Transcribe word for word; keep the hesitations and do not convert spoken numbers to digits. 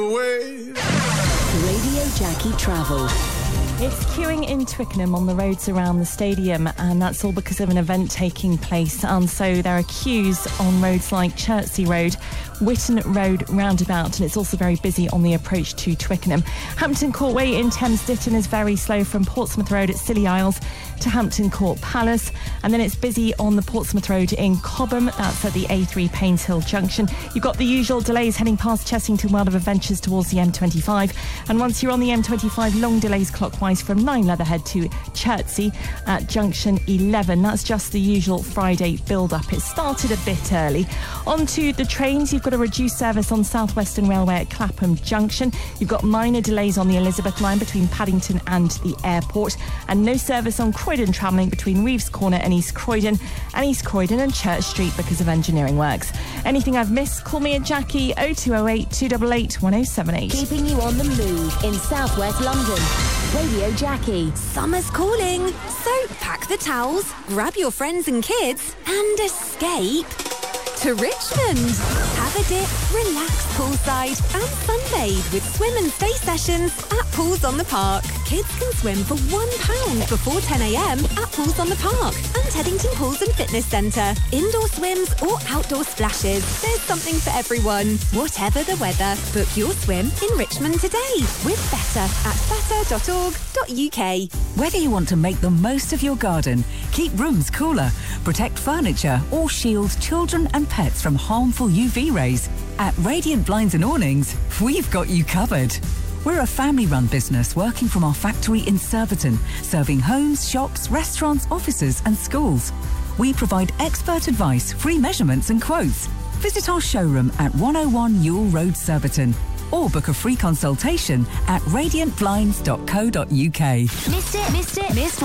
Radio Jackie Travel. It's queuing in Twickenham on the roads around the stadium, and that's all because of an event taking place. And so there are queues on roads like Chertsey Road, Witton Road roundabout, and it's also very busy on the approach to Twickenham. Hampton Courtway in Thames Ditton is very slow from Portsmouth Road at Scilly Isles to Hampton Court Palace, and then it's busy on the Portsmouth Road in Cobham. That's at the A three Paynes Hill Junction. You've got the usual delays heading past Chessington World of Adventures towards the M twenty-five, and once you're on the M twenty-five, long delays clockwise from Nine Leatherhead to Chertsey at junction eleven. That's just the usual Friday build-up. It started a bit early. On to the trains, you've got a reduced service on South Western Railway at Clapham Junction. You've got minor delays on the Elizabeth line between Paddington and the airport, and no service on Croydon travelling between Reeves Corner and East Croydon, and East Croydon and Church Street because of engineering works. Anything I've missed, call me at Jackie oh two oh eight, two eight eight, one oh seven eight. Keeping you on the move in South West London. Radio Jackie. Summer's calling, so pack the towels, grab your friends and kids, and escape to Richmond. Have a dip, relax poolside, and sunbathe with swim and stay sessions at Pools on the Park. Kids can swim for one pound before ten a m at Pools on the Park and Teddington Pools and Fitness Centre. Indoor swims or outdoor splashes. There's something for everyone. Whatever the weather, book your swim in Richmond today with Better at better dot org dot U K. Whether you want to make the most of your garden, keep rooms cooler, protect furniture, or shield children and pets from harmful U V rays, at Radiant Blinds and Awnings, we've got you covered. We're a family-run business working from our factory in Surbiton, serving homes, shops, restaurants, offices and schools. We provide expert advice, free measurements and quotes. Visit our showroom at one oh one Ewell Road, Surbiton, or book a free consultation at radiant blinds dot co dot U K. Missed it? Missed it? Missed